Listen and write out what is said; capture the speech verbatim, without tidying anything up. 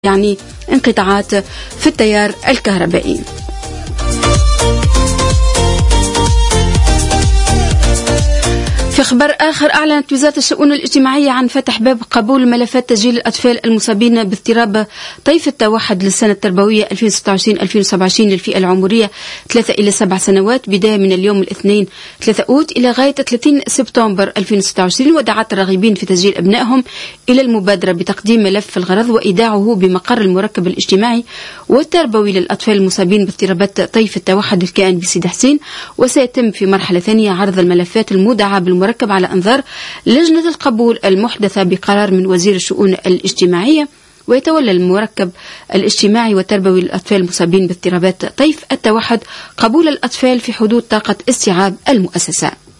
يعني انقطاعات في التيار الكهربائي. في خبر آخر، أعلنت وزارة الشؤون الاجتماعية عن فتح باب قبول ملفات تسجيل الأطفال المصابين باضطراب طيف التوحد للسنة التربوية ألفين وستة وعشرين ألفين وسبعة وعشرين للفئة العمرية ثلاثة إلى سبع سنوات بداية من اليوم الاثنين ثلاثة أوت إلى غاية ثلاثين سبتمبر ألفين وستة وعشرين، ودعت الراغبين في تسجيل أبنائهم إلى المبادرة بتقديم ملف الغرض وإيداعه بمقر المركب الاجتماعي والتربوي للأطفال المصابين باضطرابات طيف التوحد الكائن بسيدي حسين. وسيتم في مرحلة ثانية عرض الملفات المودعة بالمركب مركب على أنظار لجنة القبول المحدثة بقرار من وزير الشؤون الاجتماعية. ويتولى المركب الاجتماعي والتربوي للأطفال المصابين باضطرابات طيف التوحد قبول الأطفال في حدود طاقة استيعاب المؤسسة.